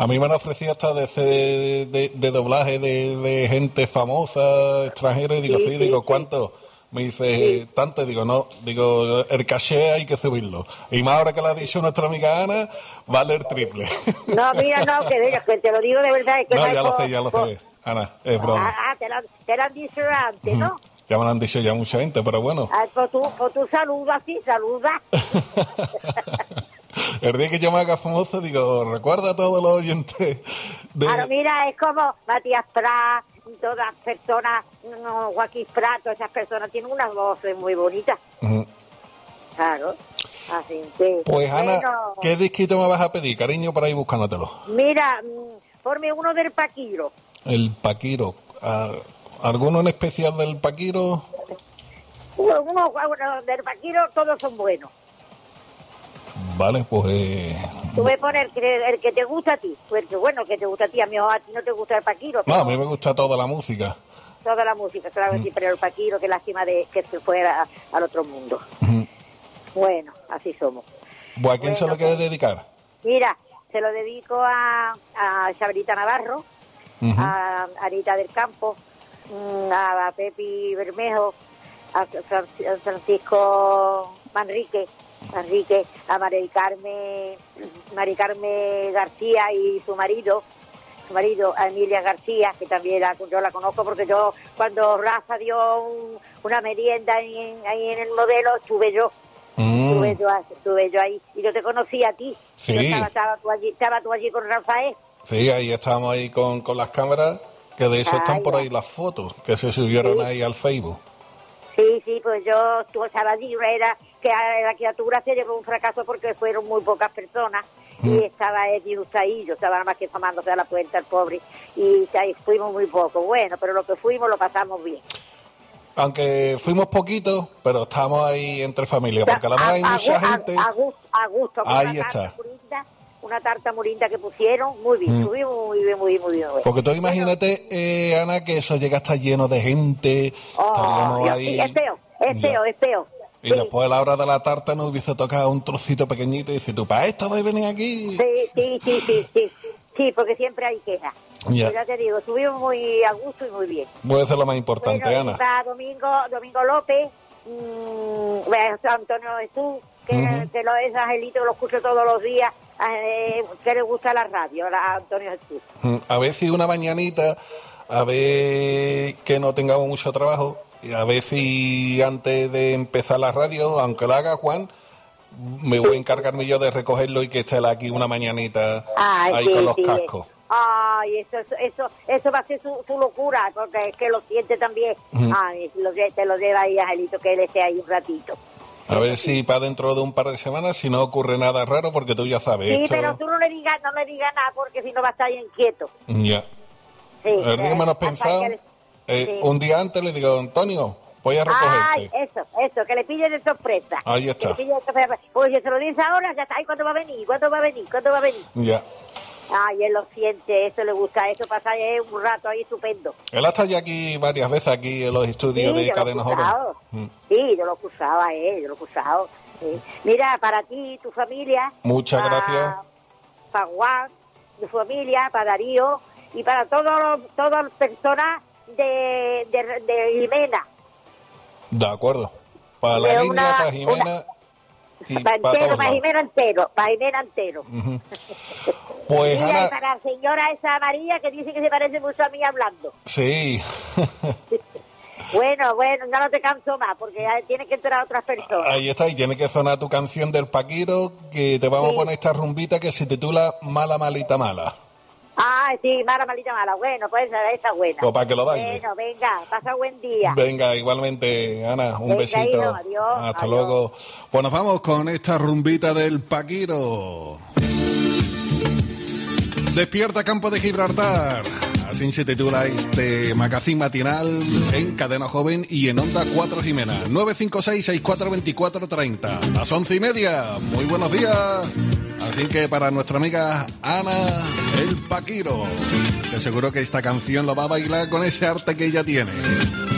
A mí me han ofrecido hasta de doblaje de gente famosa, extranjera, y digo, sí, digo, ¿cuánto? Me dice, tanto, y digo, no, digo, el caché hay que subirlo. Y más ahora que lo ha dicho nuestra amiga Ana, vale el triple. No, mira, no, que te lo digo de verdad. Es que no, ya lo sé, Ana, es broma. Te lo han dicho antes, ¿no? Ya me lo han dicho ya mucha gente, pero bueno. Pues tú saluda, sí, saluda. El día que yo me haga famoso, digo, recuerda a todos los oyentes. Claro, mira, es como Matías Prat, todas las personas, Joaquín Prat, todas esas personas tienen unas voces muy bonitas. Claro, así que... Pues Ana, ¿qué disquito me vas a pedir, cariño, para ir buscándotelo? Mira, ponme uno del Paquiro. El Paquiro. ¿Alguno en especial del Paquiro? Uno del Paquiro, todos son buenos. Vale, pues... Tú me pones el que te gusta a ti. Porque bueno, el que te gusta a ti, a mí no te gusta el Paquiro. No, a mí me gusta toda la música. Toda la música, claro que sí, pero el Paquiro, qué lástima de que se fuera al otro mundo. Bueno, así somos. ¿A quién se lo quieres dedicar? Mira, se lo dedico a Sabrita Navarro, a Anita del Campo, a Pepi Bermejo, a Francisco Manrique, a Mari Carmen García y su marido, a Emilia García, que también yo la conozco porque yo, cuando Rafa dio una merienda ahí en el modelo, estuve yo ahí, y yo te conocí a ti. Sí. Estaba tú allí con Rafael. Sí, ahí estábamos ahí con las cámaras, que de eso están por ahí las fotos, que se subieron ahí al Facebook. Sí, pues tú estabas allí, era que la criatura se llevó un fracaso porque fueron muy pocas personas y estaba Eddie ahí, yo estaba nada más que tomándose a la puerta el pobre, y ahí fuimos muy pocos, bueno, pero lo que fuimos lo pasamos bien. Aunque fuimos poquitos, pero estamos ahí entre familia, porque a la vez hay mucha gente. A gusto, ahí está. Una tarta murinda que pusieron, muy bien, estuvimos muy bien. Porque tú imagínate, Ana, que eso llega a estar lleno de gente. Ahí. Sí, es feo. Y después a la hora de la tarta nos hubiese tocado un trocito pequeñito y dices, ¿tú para esto vais a venir aquí? Sí, porque siempre hay quejas. Ya te digo, estuvimos muy a gusto y muy bien. Puede ser lo más importante, Ana. Domingo López, Antonio Jesús, que lo es Angelito, que lo escucho todos los días, que le gusta la radio, Antonio Jesús. A ver si una mañanita, a ver que no tengamos mucho trabajo, y a ver si antes de empezar la radio, aunque la haga Juan, me voy a encargarme yo de recogerlo y que esté aquí una mañanita con los cascos. Ay, eso va a ser su locura, porque es que lo siente también. Ay, te lo lleva ahí, Angelito, que él esté ahí un ratito. A ver si para dentro de un par de semanas, si no ocurre nada raro, porque tú ya sabes. Sí, pero tú no le digas nada, porque si no va a estar ahí inquieto. Ya. Sí, el día menos pensado, un día antes le digo, Antonio, voy a recogerte. Ay, eso, que le pille de sorpresa. Ahí está. Pues si se lo dices ahora, ya está. Ay, ¿cuándo va a venir? Ya. Ay, él lo siente, eso le gusta, eso pasa un rato ahí estupendo. Él ha estado ya aquí varias veces, aquí en los estudios de Cadena Joven. Sí, yo lo acusaba a él, Sí. Mira, para ti, tu familia. Muchas gracias. Para Juan, tu familia, para Darío y para todas las personas de Jimena. De acuerdo. Para la niña, para Jimena. Para Jimena entero. Pues y Ana, para la señora esa María que dice que se parece mucho a mí hablando. Sí. Bueno, ya no te canso más porque ya tienes que entrar a otras personas. Ahí está, y tiene que sonar tu canción del Paquiro, que te vamos a poner esta rumbita que se titula Mala Malita Mala. Ah, sí, Mala Malita Mala. Bueno, pues esa buena. Pues para que lo bailes. Bueno, venga, pasa buen día. Venga, igualmente, Ana, un besito. Hijo, adiós, hasta adiós. luego. Pues nos vamos con esta rumbita del Paquiro. Despierta Campo de Gibraltar. Así se titula este magazín matinal en Cadena Joven y en Onda 4 Jimena. 956-6424-30. Las 11:30. Muy buenos días. Así que para nuestra amiga Ana, el Paquiro, que seguro que esta canción lo va a bailar con ese arte que ella tiene.